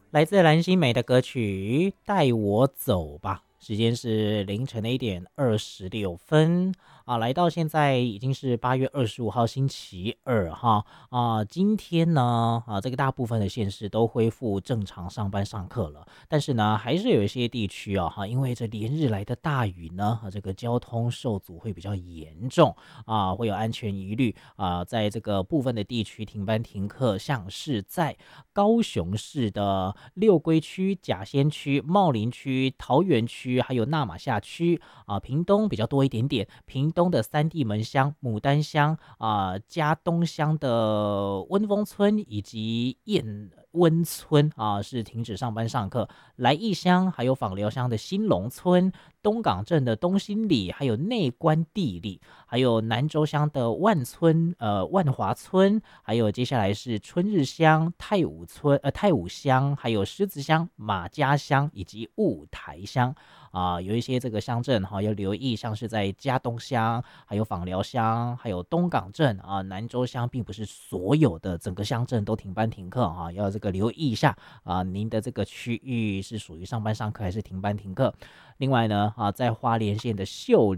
来自蓝心湄的歌曲《带我走吧》，时间是凌晨的1:26啊，来到现在已经是8月25号星期二哈啊，今天呢这个大部分的县市都恢复正常上班上课了，但是呢，还是有一些地区因为这连日来的大雨呢，这个交通受阻会比较严重会有安全疑虑在这个部分的地区停班停课，像是在高雄市的六龟区、甲仙区、茂林区、桃园区，还有纳马夏区屏东比较多一点点，屏东的三地门乡、牡丹乡嘉东乡的温峰村以及燕温村是停止上班上课，来义乡还有枋寮乡的新隆村、东港镇的东兴里，还有内关地里，还有南州乡的万华村，还有接下来是春日乡、太武乡，还有狮子乡、马家乡以及雾台乡有一些这个乡镇要留意，像是在嘉东乡、还有枋寮乡、还有东港镇南州乡，并不是所有的整个乡镇都停班停课要这个留意一下您的这个区域是属于上班上课还是停班停课。另外呢在花莲县的秀